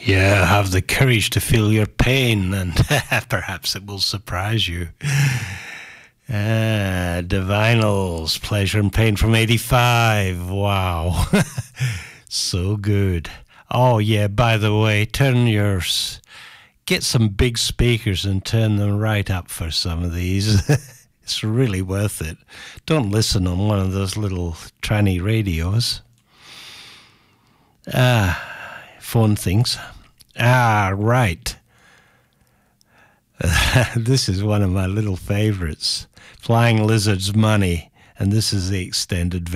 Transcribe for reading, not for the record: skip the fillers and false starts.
Yeah, have the courage to feel your pain, and perhaps it will surprise you. Divinals, Pleasure and Pain from 85. Wow. So good. Oh, yeah, by the way, get some big speakers and turn them right up for some of these. It's really worth it. Don't listen on one of those little tranny radios. Phone things. Right. This is one of my little favorites. Flying Lizard's Money, and this is the extended version.